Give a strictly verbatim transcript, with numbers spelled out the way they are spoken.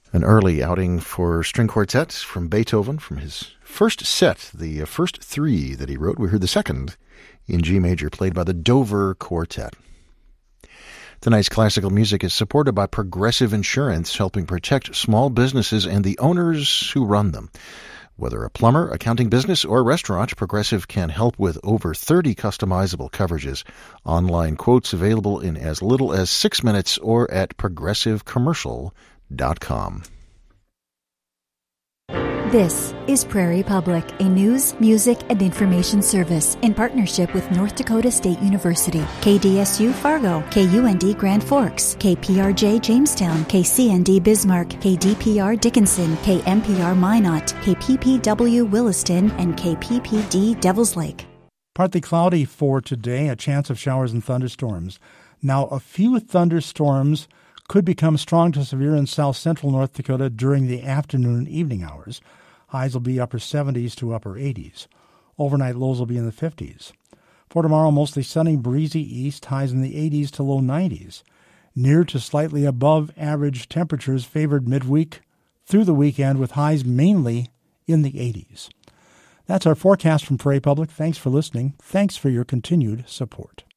An early outing for string quartet from Beethoven from his first set, the first three that he wrote. We heard the second in G major, played by the Dover Quartet. Tonight's classical music is supported by Progressive Insurance, helping protect small businesses and the owners who run them. Whether a plumber, accounting business, or restaurant, Progressive can help with over thirty customizable coverages. Online quotes available in as little as six minutes or at progressive commercial dot com. This is Prairie Public, a news, music, and information service in partnership with North Dakota State University, K D S U Fargo, K U N D Grand Forks, K P R J Jamestown, K C N D Bismarck, K D P R Dickinson, K M P R Minot, K P P W Williston, and K P P D Devils Lake. Partly cloudy for today, a chance of showers and thunderstorms. Now, a few thunderstorms could become strong to severe in south-central North Dakota during the afternoon and evening hours. Highs will be upper seventies to upper eighties. Overnight lows will be in the fifties. For tomorrow, mostly sunny, breezy east, highs in the eighties to low nineties. Near to slightly above average temperatures favored midweek through the weekend, with highs mainly in the eighties. That's our forecast from Prairie Public. Thanks for listening. Thanks for your continued support.